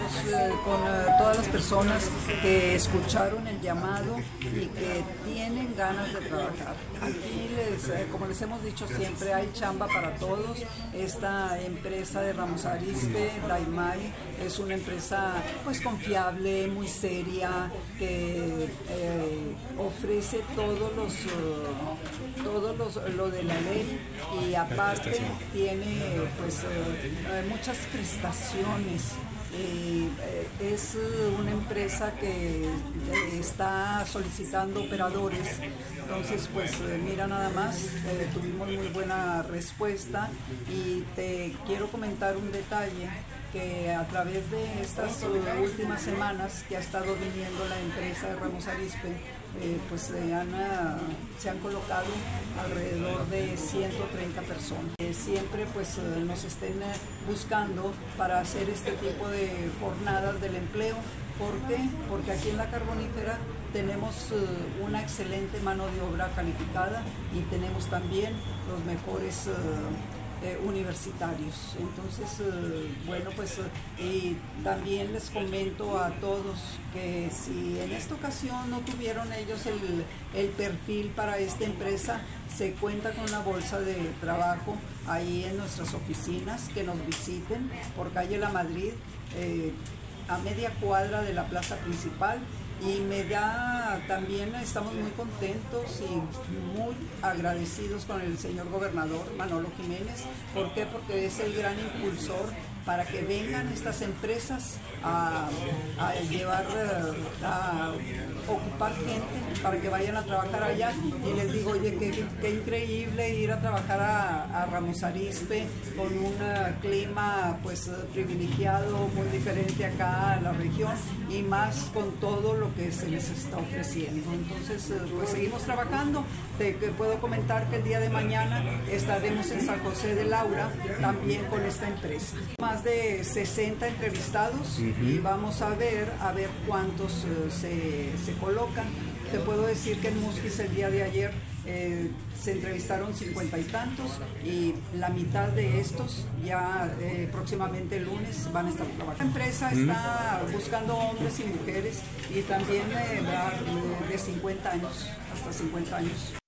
con todas las personas que escucharon el llamado y que tienen ganas de trabajar. Aquí, como les hemos dicho siempre, hay chamba para todos. Esta empresa de Ramos Arizpe, Daimai, es una empresa pues confiable, muy seria, que ofrece lo de la ley, y aparte tiene pues muchas prestaciones. Es una empresa que está solicitando operadores, entonces pues mira nada más, tuvimos muy buena respuesta. Y te quiero comentar un detalle, que a través de estas últimas semanas que ha estado viniendo la empresa de Ramos Arizpe, pues se han colocado alrededor de 130 personas. Siempre pues nos estén buscando para hacer este tipo de jornadas del empleo. ¿Por qué? Porque aquí en la Carbonífera tenemos una excelente mano de obra calificada y tenemos también los mejores universitarios. Entonces, bueno, pues y también les comento a todos que si en esta ocasión no tuvieron ellos el perfil para esta empresa, se cuenta con una bolsa de trabajo ahí en nuestras oficinas, que nos visiten por calle La Madrid, a media cuadra de la plaza principal. Y también estamos muy contentos y muy agradecidos con el señor gobernador Manolo Jiménez. ¿Por qué? Porque es el gran impulsor para que vengan estas empresas a ocupar gente, para que vayan a trabajar allá. Y les digo, oye, qué increíble ir a trabajar a Ramos Arizpe, con un clima pues privilegiado, muy diferente acá a la región, y más con todo lo que se les está ofreciendo. Entonces pues seguimos trabajando. Te puedo comentar que el día de mañana estaremos en San José de Laura también con esta empresa. Más de 60 entrevistados, y vamos a ver cuántos se colocan. Te puedo decir que en Musquis el día de ayer se entrevistaron 50 y tantos, y la mitad de estos ya próximamente el lunes van a estar trabajando. La empresa está buscando hombres y mujeres, y también de 50 años, hasta 50 años.